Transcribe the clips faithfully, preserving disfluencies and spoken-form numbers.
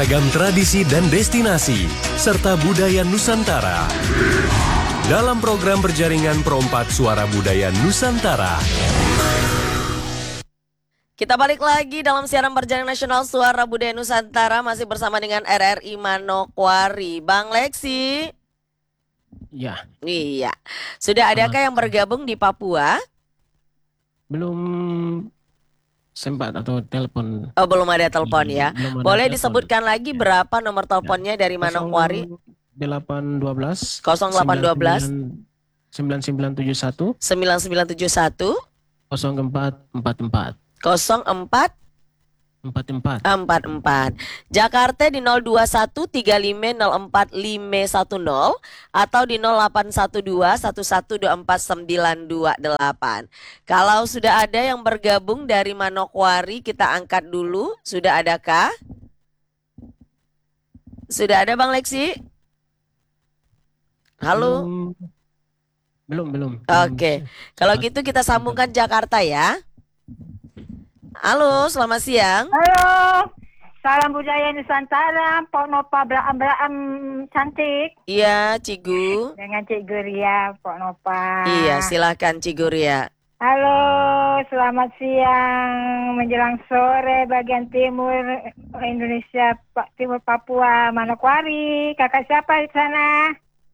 Ragam tradisi dan destinasi, serta budaya Nusantara. Dalam program berjaringan Perompak Suara Budaya Nusantara. Kita balik lagi dalam siaran berjaringan nasional Suara Budaya Nusantara. Masih bersama dengan R R I Manokwari. Bang Leksi. Iya. Iya. Sudah adakah yang bergabung di Papua? Belum sempat atau telepon. Oh, belum ada telepon ya. Belum ada Boleh telepon. disebutkan lagi berapa nomor teleponnya dari Manokwari? delapan dua belas nol delapan satu dua sembilan sembilan tujuh satu sembilan sembilan tujuh satu nol empat empat empat nol empat empat empat empat empat. Jakarta di nol dua satu tiga lima nol empat lima satu nol atau di nol delapan satu dua satu satu dua empat sembilan dua delapan. Kalau sudah ada yang bergabung dari Manokwari, kita angkat dulu. Sudah adakah? Sudah ada Bang Leksi? Halo? Belum, belum. Oke. Okay. Kalau gitu kita sambungkan Jakarta ya. Halo, selamat siang. Halo, salam budaya Nusantara, Pok Nopa Braam-Braam cantik. Iya, Cigu. Dengan Cik Guria, Pok Nopa. Iya, silakan Cik Guria. Halo, selamat siang menjelang sore bagian timur Indonesia, Pak Timur Papua, Manokwari. Kakak siapa di sana?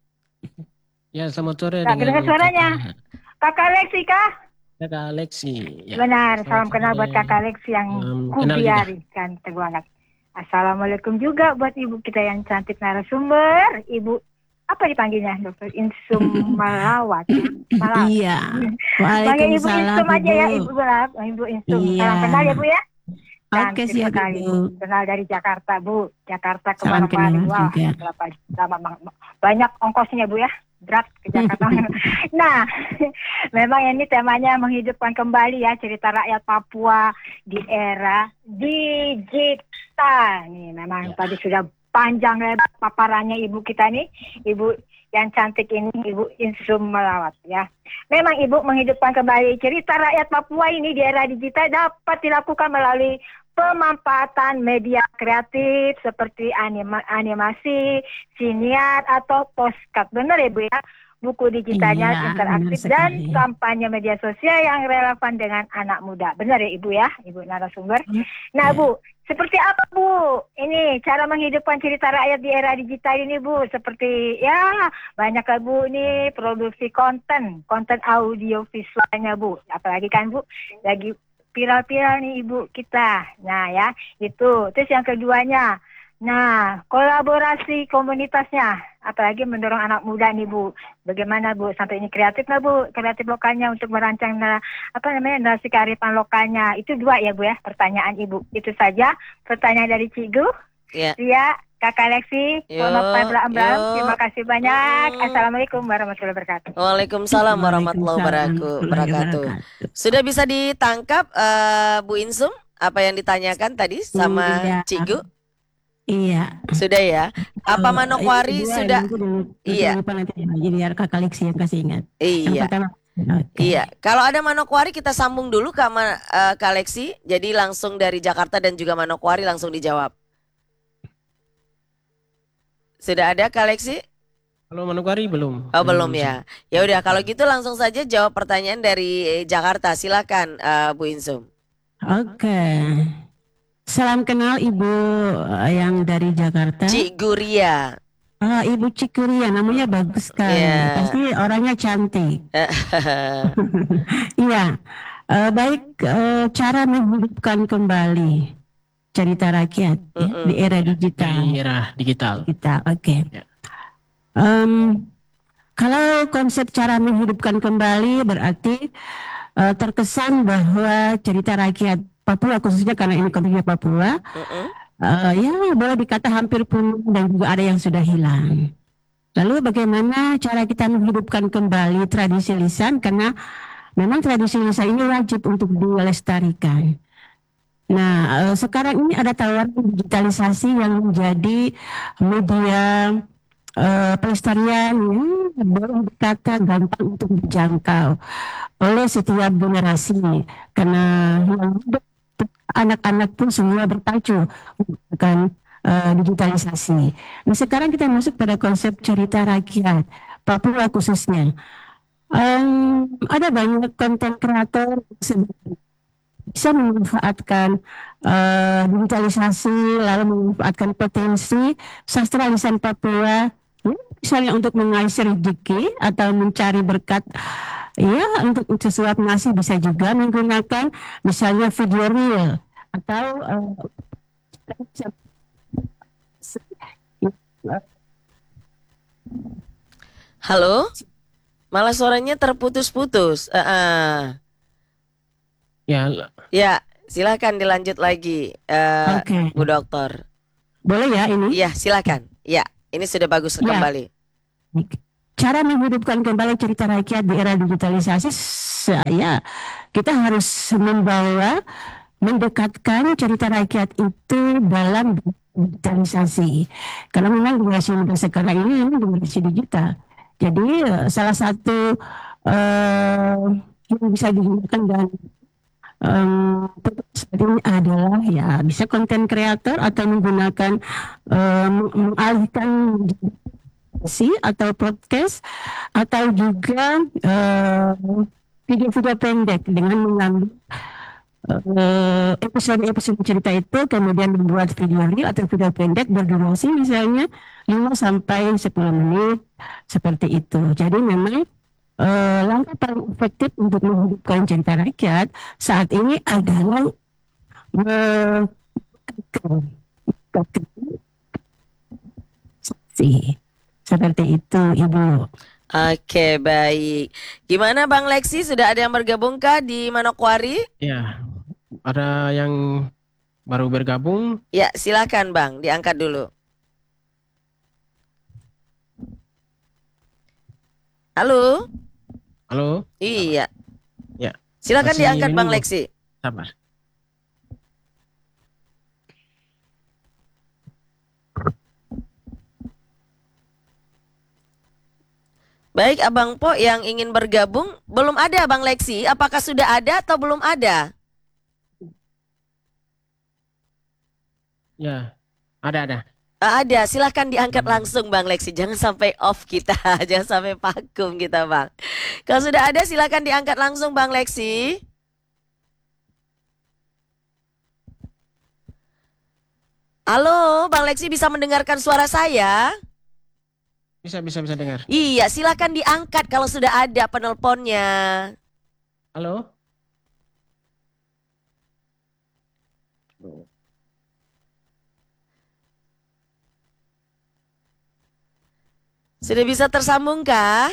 Ya, selamat sore. Tak dengar suaranya. Kakak Leksi kah? Kakak Leksi. Ya. Benar, salam kenal buat Kakak Leksi yang Um, kubiarkan teguh banget. Assalamualaikum juga buat ibu kita yang cantik narasumber, Ibu apa dipanggilnya, Dokter Insum Malawat. Malawat. Iya. Panggil Ibu Waalaikumsalam, Insum aja ya, Ibu. Ibu Malawat. Ibu Insum. Iya. Salam kenal ya Bu ya. Oke, Cantik siap, sekali. Ibu. Kenal dari Jakarta Bu. Jakarta ke Salam Manokwari. kenal Wah, juga. berapa lama bang- banyak ongkosnya Bu ya. Berat ke Jakarta. Nah, memang ini temanya menghidupkan kembali ya cerita rakyat Papua di era digital. Nih, memang Ya. tadi sudah panjang lebar paparannya ibu kita nih, ibu yang cantik ini, Ibu Insum Malawat ya. Memang ibu menghidupkan kembali cerita rakyat Papua ini di era digital dapat dilakukan melalui pemanfaatan media kreatif seperti anima, animasi, siniar atau postcard. Benar ya Bu ya? Buku digitalnya Iya, interaktif benar dan sekali. kampanye media sosial yang relevan dengan anak muda. Benar ya Ibu ya? Ibu narasumber. Nah Bu, seperti apa Bu? Ini cara menghidupkan cerita rakyat di era digital ini Bu. Seperti ya banyak lah Bu ini produksi konten, konten audio visualnya Bu. Apalagi kan Bu, lagi viral-viral nih ibu kita. Nah ya, itu. Terus yang keduanya, nah kolaborasi komunitasnya, apalagi mendorong anak muda nih Bu. Bagaimana Bu sampai ini kreatif lah Bu, kreatif lokalnya untuk merancang nah, apa namanya narasi kearifan lokalnya. Itu dua ya Bu ya, pertanyaan Ibu. Itu saja pertanyaan dari Cigu. Ya. Iya, Kakak Leksi, Yo, Monopai Belam-Belam. yo. Terima kasih banyak. Hmm. Assalamualaikum warahmatullahi wabarakatuh. Waalaikumsalam warahmatullahi wabarakatuh- wabarakatuh. Sudah bisa ditangkap eh, Bu Insum apa yang ditanyakan tadi sama Iya. Cigu? Iya. Sudah ya. Apa Eh, Manokwari yang kedua, sudah? yang kedua, Iya. lupa nanti lagi biar Kakak Leksi yang kasih ingat. Yang Iya. pertama. Oke. Iya, kalau ada Manokwari kita sambung dulu ke Ma- eh, Kak Leksi. Jadi langsung dari Jakarta dan juga Manokwari langsung dijawab. Sudah ada Kak Leksi? Kalau Manokwari belum. Oh belum ya. Ya udah kalau gitu langsung saja jawab pertanyaan dari Jakarta. Silakan eh, Bu Insum. Oke. Salam kenal Ibu eh, yang dari Jakarta. Cik Guria. Ah, Ibu Cikuria, namanya bagus sekali. Iya. Pasti orangnya cantik. Iya. Eh, baik, eh, cara menghidupkan kembali cerita rakyat ya, Mm-mm. di era digital. Di era digital. Kita, oke. Ya. Em, kalau konsep cara menghidupkan kembali berarti eh, terkesan bahwa cerita rakyat Papua, khususnya karena ini konteksnya Papua, Mm-mm. eh, ya boleh dikata hampir punah dan juga ada yang sudah hilang. Lalu bagaimana cara kita menghidupkan kembali tradisi lisan, karena memang tradisi lisan ini wajib untuk dilestarikan. Nah, eh, sekarang ini ada tawaran digitalisasi yang menjadi media eh, pelestarian ya, boleh dikata gampang untuk dijangkau oleh setiap generasi, karena yang muda, anak-anak pun semua berpacu kan uh, digitalisasi. Nah sekarang kita masuk pada konsep cerita rakyat Papua khususnya. Um, ada banyak konten kreator bisa memanfaatkan uh, digitalisasi lalu memanfaatkan potensi sastra lisan Papua, misalnya untuk mengais rezeki atau mencari berkat, ya untuk sesuap nasi, bisa juga menggunakan misalnya video reel atau uh, Halo, malah suaranya terputus-putus. Uh -uh. Ya, Ya, silakan dilanjut lagi, uh, Oke. Bu Dokter. Boleh ya ini? Iya, silakan. Ya, ini sudah bagus Ya. kembali. Cara menghidupkan kembali cerita rakyat di era digitalisasi, saya kita harus membawa, mendekatkan cerita rakyat itu dalam digitalisasi. Karena memang generasi muda sekarang ini ini generasi digital. Jadi eh, salah satu eh, yang bisa digunakan dan um, saat ini adalah ya bisa konten kreator atau menggunakan um, mengalihkan si atau podcast atau juga uh, video-video pendek dengan mengambil uh, episode-episode cerita itu kemudian membuat video reel atau video pendek berdurasi misalnya lima sampai sepuluh menit seperti itu. Jadi memang uh, langkah paling efektif untuk menghidupkan cerita rakyat saat ini adalah uh, seperti itu, Ibu. Oke, baik. Gimana Bang Leksi, sudah ada yang bergabung kah di Manokwari? ya. Ada yang baru bergabung. Ya, silakan Bang, diangkat dulu. Halo? Halo, Iya. Ya. Silakan Masih diangkat Bang menunggu. Leksi. sabar. Baik, Abang Po yang ingin bergabung, belum ada Bang Leksi. Apakah sudah ada atau belum ada? Ya, ada ada. Ah, ada, silahkan diangkat langsung Bang Leksi. Jangan sampai off kita, jangan sampai vakum kita Bang. Kalau sudah ada silahkan diangkat langsung Bang Leksi. Halo, Bang Leksi bisa mendengarkan suara saya? Bisa bisa bisa dengar. Iya, silahkan diangkat kalau sudah ada penelponnya. Halo. Sudah bisa tersambung kah?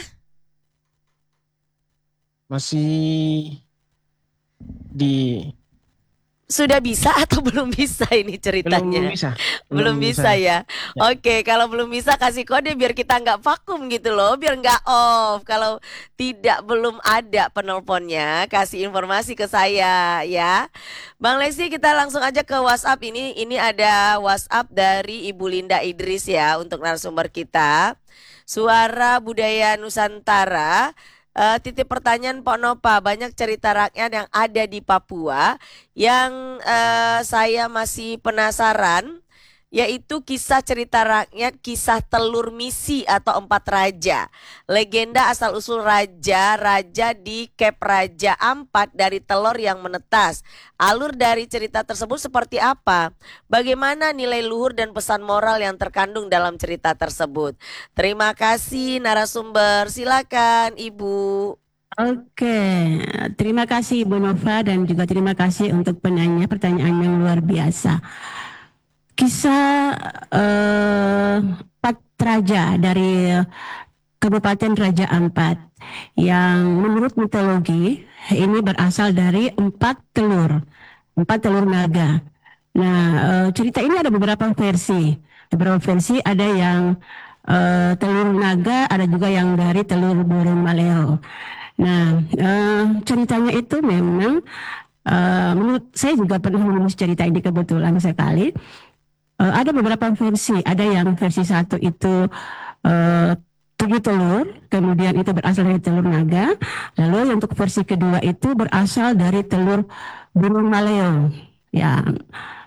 Masih di Sudah bisa atau belum bisa ini ceritanya? belum bisa. Belum bisa ya. Oke, kalau belum bisa kasih kode biar kita nggak vakum gitu loh, biar nggak off. Kalau tidak belum ada penelponnya, kasih informasi ke saya ya. Bang Lesti, kita langsung aja ke WhatsApp ini. Ini ada WhatsApp dari Ibu Linda Idris ya untuk narasumber kita. Suara Budaya Nusantara. Uh, titip pertanyaan Pak Nopa, banyak cerita rakyat yang ada di Papua yang uh, saya masih penasaran, yaitu kisah cerita rakyat, kisah telur misi atau empat raja. Legenda asal-usul raja, raja di Kep Raja Ampat dari telur yang menetas. Alur dari cerita tersebut seperti apa? Bagaimana nilai luhur dan pesan moral yang terkandung dalam cerita tersebut? Terima kasih narasumber, silakan Ibu. Oke, terima kasih Ibu Nova dan juga terima kasih untuk penanya pertanyaan yang luar biasa. Kisah eh, empat raja dari Kabupaten Raja Ampat yang menurut mitologi ini berasal dari empat telur, empat telur naga. Nah, eh, cerita ini ada beberapa versi. Beberapa versi ada yang eh, telur naga, ada juga yang dari telur burung maleo. Nah, eh, ceritanya itu memang eh, menurut saya juga pernah menulis cerita ini kebetulan sekali. Uh, ada beberapa versi, ada yang versi satu itu uh, tujuh telur, kemudian itu berasal dari telur naga, lalu untuk versi kedua itu berasal dari telur burung maleo. Ya,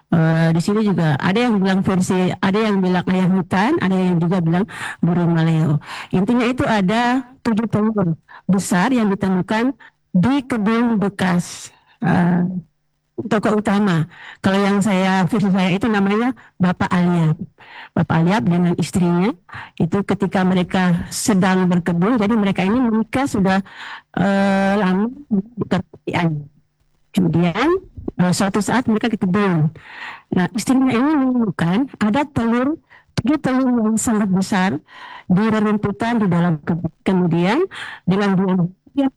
Eh, di sini juga ada yang bilang versi, ada yang bilang ayam hutan, ada yang juga bilang burung maleo. Intinya itu ada tujuh telur besar yang ditemukan di kebun bekas eh, tokoh utama. Kalau yang saya versi saya itu namanya Bapak Aliap. Bapak Aliap dengan istrinya itu ketika mereka sedang berkebun, jadi mereka ini menikah sudah eh, lama di kerajaan. Kemudian eh, suatu saat mereka ke kebun. Nah, istrinya ini menemukan ada telur, tiga telur yang sangat besar di rerumputan di dalam kebun. Kemudian dengan dua dia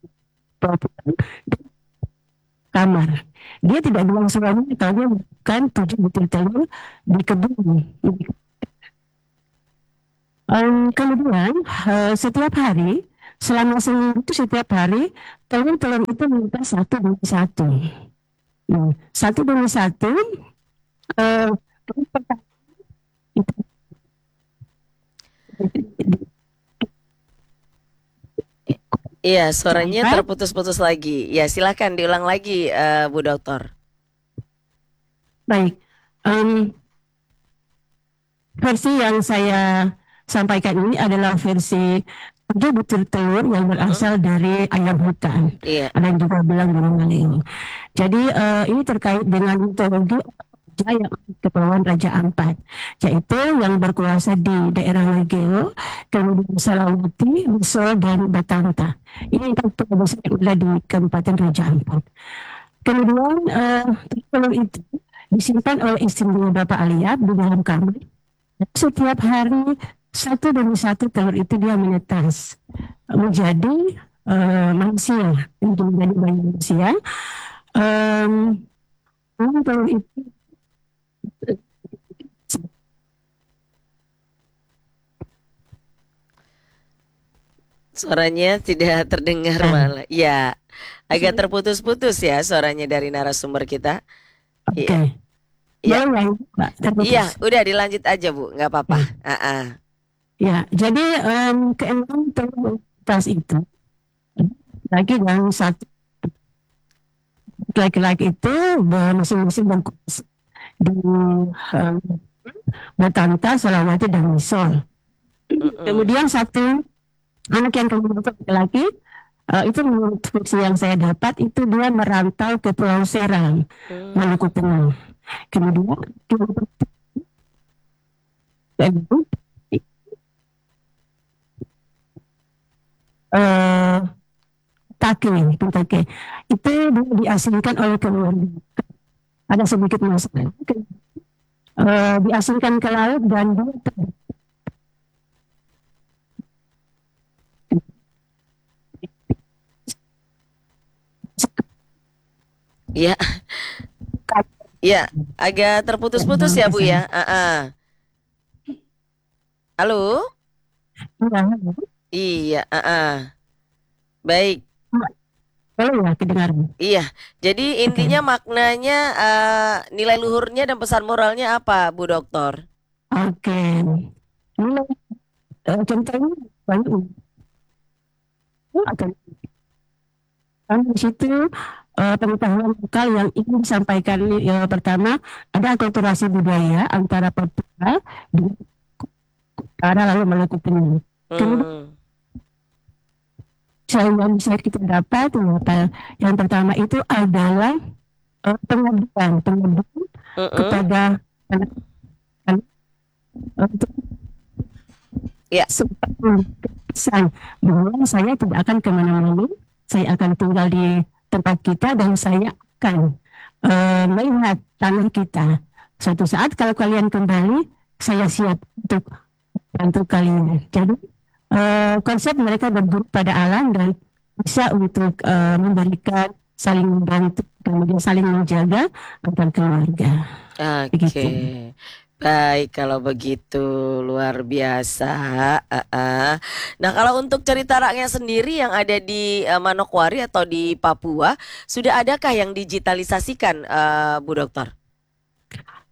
kamar. Dia tidak bilang suaminya kalau dia bukan tujuh butir telur di kebun. Um, kemudian uh, setiap hari, selama seminggu itu setiap hari telur-telur itu menetas satu demi satu. Nah, satu demi satu. Uh, Iya, suaranya terputus-putus lagi. Ya, silakan diulang lagi, uh, Bu Dokter. Baik, um, versi yang saya sampaikan ini adalah versi tujuh butir telur yang berasal hmm. dari ayam hutan. Iya. Ada yang juga bilang burung maleo. Jadi uh, ini terkait dengan mitologi yang Kepulauan Raja Ampat, yaitu yang berkuasa di daerah Legeo, kemudian Salawati, Misol, dan Batanta. Ini yang terbesar yang ada di Kabupaten Raja Ampat. Kemudian uh, telur itu disimpan oleh istrinya Bapak Aliap di dalam kamar. Setiap hari satu demi satu telur itu dia menetas menjadi uh, manusia, menjadi bayi manusia. Um, telur itu suaranya tidak terdengar malah. Ya, agak terputus-putus ya suaranya dari narasumber kita. Oke. Okay. Iya, iya, udah dilanjut aja Bu, nggak apa-apa. Ya, uh-uh. ya jadi um, keenam terlepas itu lagi yang satu laki-laki itu masing-masing berkuasa di um, Batanta, Salawati, dan Misol. Mm-mm. Kemudian satu anak yang kemudian laki-laki uh, itu menurut versi yang saya dapat itu dia merantau ke Pulau Serang, mm. Maluku Tengah. Kemudian uh, Take, Take itu diasingkan oleh keluarga. Ada sedikit masalah. Uh, diasingkan ke laut dan dia ya, ya, agak terputus-putus ya Bu ya. Uh-uh. Halo? Iya, uh-uh. Baik. Halo ya, kedengar. Iya, jadi intinya okay. maknanya uh, nilai luhurnya dan pesan moralnya apa, Bu Dokter? Oke, okay. Nilai uh, contohnya banyak. Akan kan di situ uh, pengetahuan lokal yang ingin disampaikan uh, pertama ada akulturasi budaya antara Papua di utara lalu Maluku Tengah. Hmm. Yang bisa kita dapat yang pertama itu adalah uh, pengabdian pengabdian uh-uh. kepada anak untuk ya pesan bahwa saya tidak akan kemana-mana, saya akan tinggal di tempat kita dan saya akan uh, melihat tanah kita. Suatu saat kalau kalian kembali, saya siap untuk bantu kalian. Jadi Uh, konsep mereka berguru pada alam dan bisa untuk uh, memberikan saling membantu kemudian saling menjaga antar keluarga. Oke, okay. Baik kalau begitu luar biasa. Uh-uh. Nah kalau untuk cerita rakyat sendiri yang ada di uh, Manokwari atau di Papua sudah adakah yang digitalisasikan, uh, Bu Dokter?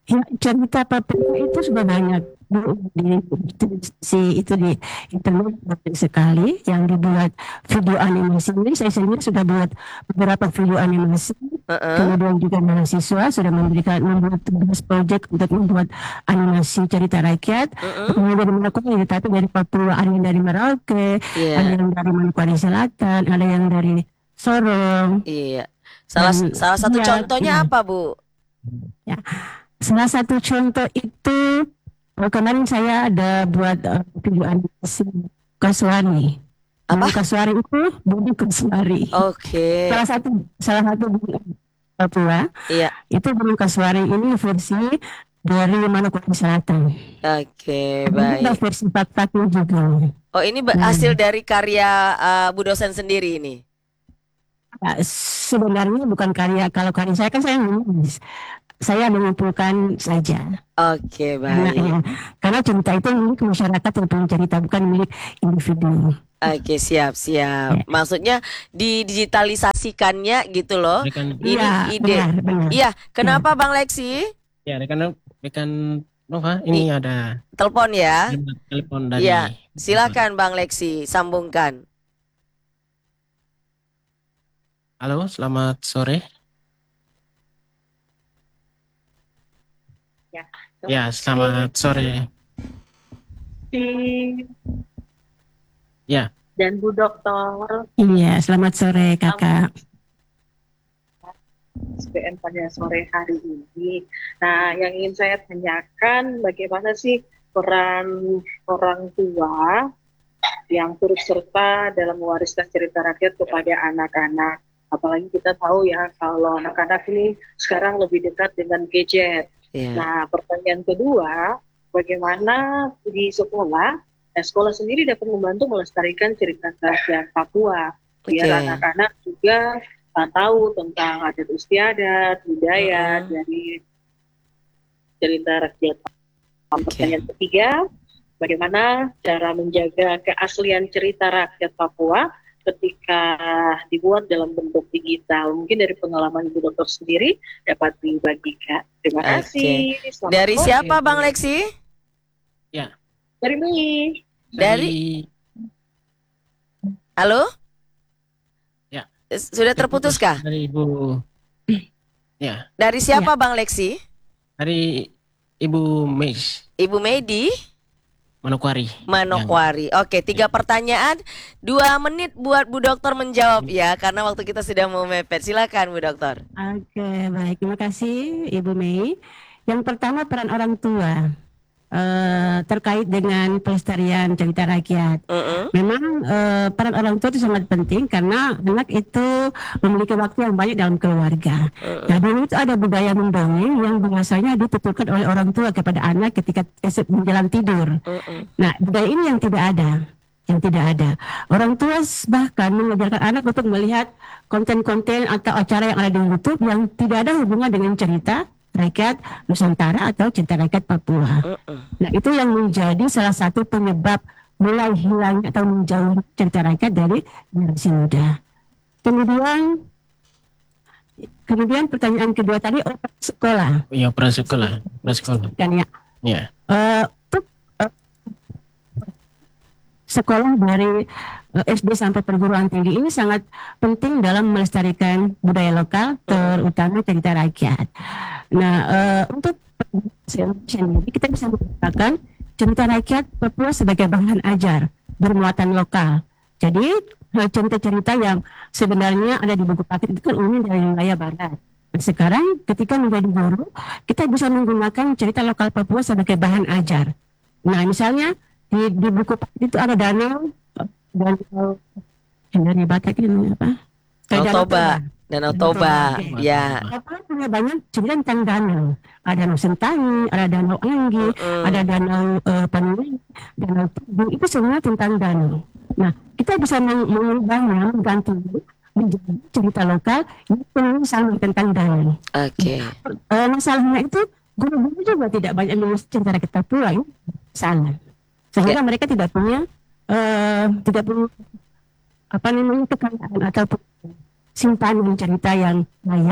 Ya, cerita Papua itu sudah banyak Bu, di, si itu di internet banyak sekali yang dibuat video animasi. Ini saya sendiri sudah buat beberapa video animasi. Heeh. Kemudian juga mahasiswa sudah memberikan membuat tugas proyek untuk membuat animasi cerita rakyat. Heeh. Kemudian dari Manokwari, tapi dari Papua ada yang dari Merauke, Iya. ada yang dari Manokwari Selatan, ada yang dari Sorong. Iya. Salah Dan salah satu ya, contohnya ya. apa, Bu? Ya, salah satu contoh itu oh, kemarin saya ada buat uh, video animasi Kasuari. Apa? Budi Kasuari itu Budi Kasuari. Oke. Salah satu salah satu Budi Papua Iya. itu Budi Kasuari ini versi dari Manokwari Selatan. Oke, Ada baik. versi Pak-Paknya juga. Oh, ini ba- Nah. hasil dari karya uh, Bu dosen sendiri ini. Ya, sebenarnya bukan karya, kalau karya saya kan saya menulis, saya mengumpulkan saja. Oke, Karena, baik. ya, karena cerita itu milik masyarakat yang punya cerita, bukan milik individu. Oke, siap, siap. Maksudnya didigitalisasikannya gitu loh. Rekan, Ini Iya, ide. benar, benar. Iya, kenapa Bang Leksi? ya rekan rekan Nova, ini ada Telepon ya. telepon dari. Iya, silakan Bang Leksi, sambungkan. Halo, selamat sore. Ya, Ya, selamat sore. Ya, dan Bu Doktor Iya, selamat sore kakak. S B M pada sore hari ini. Nah, yang ingin saya tanyakan bagaimana sih peran orang tua yang turut serta dalam mewariskan cerita rakyat kepada anak-anak. Apalagi kita tahu ya kalau anak-anak ini sekarang lebih dekat dengan gadget. Iya. Nah, pertanyaan kedua, bagaimana di sekolah, eh, sekolah sendiri dapat membantu melestarikan cerita rakyat Papua, biar Oke. anak-anak juga uh, tahu tentang adat istiadat, budaya Mhm. dari cerita rakyat Papua. Oke. Pertanyaan ketiga, bagaimana cara menjaga keaslian cerita rakyat Papua ketika dibuat dalam bentuk digital? Mungkin dari pengalaman Ibu Dokter sendiri dapat dibagikan. Terima Oke. kasih. Selamat Dari sore. siapa Bang Leksi? Dari Mei. Dari- Halo? Ya. Eh, Sudah terputus kah? Dari Ibu. Ya, Dari siapa Bang Leksi? dari Ibu Meis Ibu Medi Manokwari. Manokwari. Oke, tiga pertanyaan, dua menit buat Bu Dokter menjawab ya, karena waktu kita sudah mau mepet. Silakan Bu Dokter. Oke, baik. Terima kasih Ibu Mei. Yang pertama peran orang tua eh, terkait dengan pelestarian cerita rakyat. Mm-mm. Memang eh, peran orang tua itu sangat penting karena anak itu memiliki waktu yang banyak dalam keluarga. Mm-mm. Nah, dulu itu ada budaya mendongeng yang biasanya dituturkan oleh orang tua kepada anak ketika esok menjelang tidur. Mm-mm. Nah, budaya ini yang tidak ada, yang tidak ada. Orang tua bahkan mengajarkan anak untuk melihat konten-konten atau acara yang ada di YouTube yang tidak ada hubungan dengan cerita rakyat Nusantara atau cerita rakyat Papua. Mm-mm. Nah, itu yang menjadi salah satu penyebab mulai hilangnya atau menjauh cerita rakyat dari generasi muda. Kemudian, kemudian pertanyaan kedua tadi operasi sekolah, Iya, peran sekolah, peran sekolah. kan ya. Ya, Eh, untuk eh, sekolah dari eh, S D sampai perguruan tinggi ini sangat penting dalam melestarikan budaya lokal, terutama cerita rakyat. Nah, eh, untuk sendiri kita bisa menggunakan cerita rakyat Papua sebagai bahan ajar bermuatan lokal. Jadi eh, cerita-cerita yang sebenarnya ada di buku paket itu kan umum dari wilayah barat. Nah, sekarang ketika menjadi guru, kita bisa menggunakan cerita lokal Papua sebagai bahan ajar. Nah, misalnya di, di buku paket itu ada danau, danau yang dari Batak ini apa? Kayak Danau Toba. Danau Toba. Oke. Ya. Papua punya banyak cerita tentang danau. Ada danau Sentani, ada danau Anggi, Mm-mm. ada danau uh, Panuli, danau Tugu, itu semua tentang danau. Nah, kita bisa meng- mengubahnya, mengganti menjadi cerita lokal yang penulisan tentang danau. Oke. Eh, masalahnya itu guru-guru juga tidak banyak menulis cerita rakyat Papua, ini salah. Sehingga mereka tidak punya eh, tidak punya apa namanya kekayaan atau simpanan cerita yang layak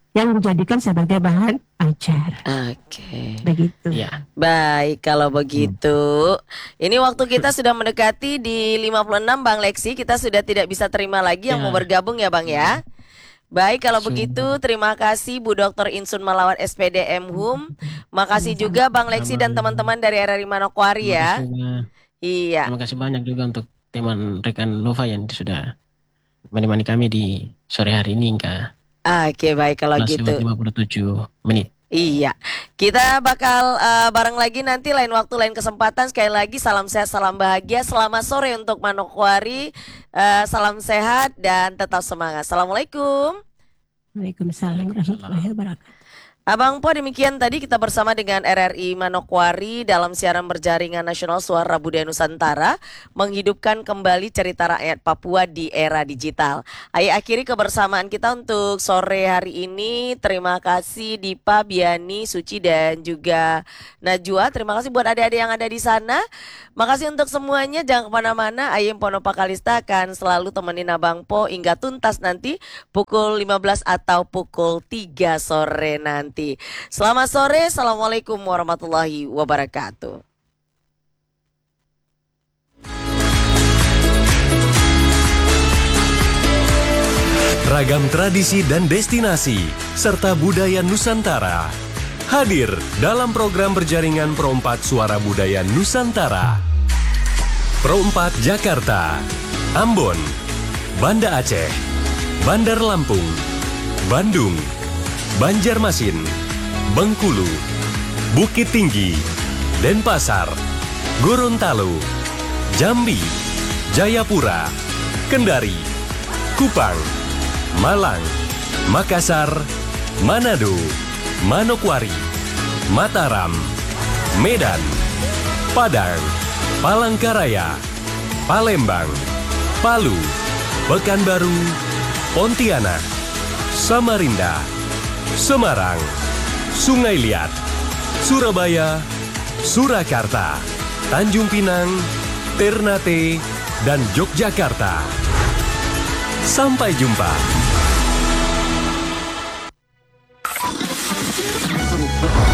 yang dijadikan sebagai bahan ajar. Oke. Begitu. Ya. Baik, kalau begitu. Ini waktu kita sudah mendekati di lima puluh enam, Bang Leksi. Kita sudah tidak bisa terima lagi yang Ya. mau bergabung ya, Bang ya. Baik, kalau Sudah. begitu terima kasih Bu Doktor Insun Malawat S P D M Hum. Makasih juga Bang Leksi dan teman-teman dari R R I Manokwari ya. Terima kasih juga. Iya. Terima kasih banyak juga untuk teman rekan Nova yang sudah menemani kami di sore hari ini hingga Oke, baik kalau sebelas gitu. lewat lima puluh tujuh menit. Iya, kita bakal uh, bareng lagi nanti lain waktu lain kesempatan. Sekali lagi salam sehat, salam bahagia, selamat sore untuk Manokwari, uh, salam sehat dan tetap semangat. Assalamualaikum. Waalaikumsalam warahmatullahi wabarakatuh. Abang Po, demikian tadi kita bersama dengan R R I Manokwari dalam siaran berjaringan nasional Suara Budaya Nusantara, menghidupkan kembali cerita rakyat Papua di era digital. Ayo akhiri kebersamaan kita untuk sore hari ini. Terima kasih Dipa, Biani, Suci dan juga Najwa. Terima kasih buat adik-adik yang ada di sana. Makasih untuk semuanya. Jangan kemana-mana. Ayem Ponopa Kalista akan selalu temenin Abang Po hingga tuntas nanti pukul lima belas atau pukul tiga sore nanti. Selamat sore, Assalamualaikum warahmatullahi wabarakatuh. Ragam tradisi dan destinasi, serta budaya Nusantara. Hadir dalam program berjaringan Pro empat Suara Budaya Nusantara. Pro empat Jakarta, Ambon, Banda Aceh, Bandar Lampung, Bandung, Banjarmasin, Bengkulu, Bukit Tinggi, Denpasar, Gorontalo, Jambi, Jayapura, Kendari, Kupang, Malang, Makassar, Manado, Manokwari, Mataram, Medan, Padang, Palangkaraya, Palembang, Palu, Pekanbaru, Pontianak, Samarinda, Semarang, Sungai Liat, Surabaya, Surakarta, Tanjung Pinang, Ternate, dan Yogyakarta. Sampai jumpa.